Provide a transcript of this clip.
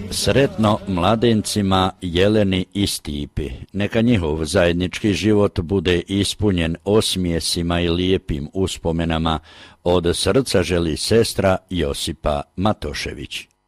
Sretno mladencima Jeleni i Stipi. Neka njihov zajednički život bude ispunjen osmijesima i lijepim uspomenama. Od srca želi sestra Josipa Matošević.